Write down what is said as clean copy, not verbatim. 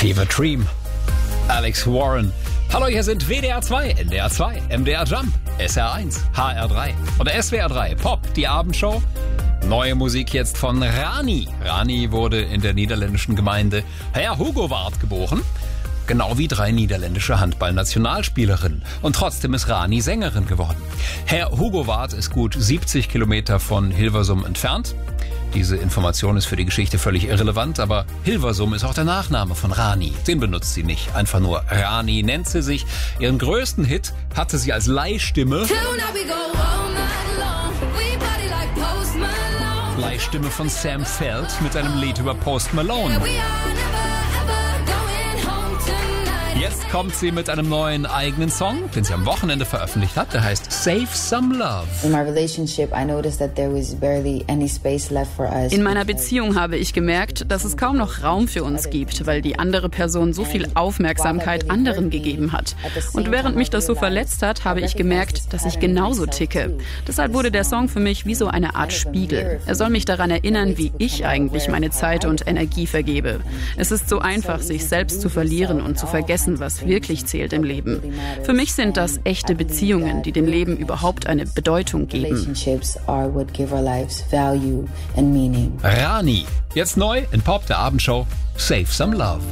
Fever Dream. Alex Warren. Hallo, hier sind WDR 2, NDR 2, MDR Jump, SR1, HR3 und SWR 3 Pop, die Abendshow. Neue Musik jetzt von Rani. Rani wurde in der niederländischen Gemeinde Heerhugowaard geboren. Genau wie 3 niederländische Handballnationalspielerinnen. Und trotzdem ist Rani Sängerin geworden. Heerhugowaard ist gut 70 Kilometer von Hilversum entfernt. Diese Information ist für die Geschichte völlig irrelevant, aber Hilversum ist auch der Nachname von Rani. Den benutzt sie nicht. Einfach nur Rani nennt sie sich. Ihren größten Hit hatte sie als Leihstimme. Leihstimme von Sam Feld mit einem Lied über Post Malone. Jetzt kommt sie mit einem neuen eigenen Song, den sie am Wochenende veröffentlicht hat. Der heißt Save Some Love. In meiner Beziehung habe ich gemerkt, dass es kaum noch Raum für uns gibt, weil die andere Person so viel Aufmerksamkeit anderen gegeben hat. Und während mich das so verletzt hat, habe ich gemerkt, dass ich genauso ticke. Deshalb wurde der Song für mich wie so eine Art Spiegel. Er soll mich daran erinnern, wie ich eigentlich meine Zeit und Energie vergebe. Es ist so einfach, sich selbst zu verlieren und zu vergessen, was wirklich zählt im Leben. Für mich sind das echte Beziehungen, die dem Leben überhaupt eine Bedeutung geben. Rani, jetzt neu in Pop, der Abendshow, Save Some Love.